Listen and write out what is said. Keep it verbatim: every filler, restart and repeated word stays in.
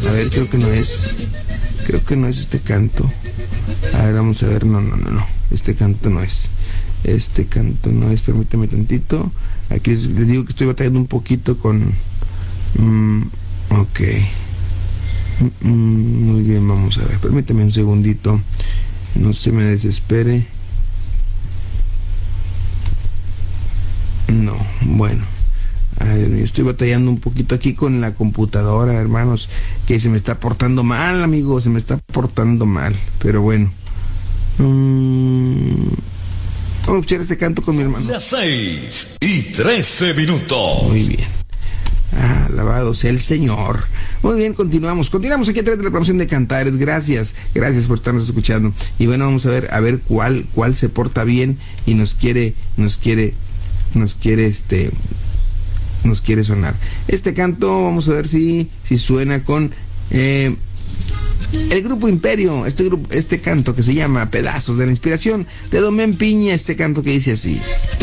A ver, creo que no es. Creo que no es este canto. A ver, vamos a ver. No, no, no, no. Este canto no es. Este canto no es. Permítame tantito. Aquí les, les digo que estoy batallando un poquito con... Mm, ok. Mm, mm, muy bien, vamos a ver. Permítame un segundito. No se me desespere. No, bueno. Ay, yo estoy batallando un poquito aquí con la computadora, hermanos, que se me está portando mal, amigo, se me está portando mal, pero bueno. Mm, vamos a escuchar este canto con mi hermano. Las seis y trece minutos. Muy bien. Ah, alabado sea el Señor. Muy bien, continuamos. Continuamos aquí a través de la programación de Cantares. Gracias, gracias por estarnos escuchando. Y bueno, vamos a ver, a ver cuál, cuál se porta bien y nos quiere, nos quiere, nos quiere este... nos quiere sonar. Este canto, vamos a ver si, si suena con eh, el Grupo Imperio, este grupo, este canto que se llama Pedazos de la Inspiración, de Domén Piña, este canto que dice así.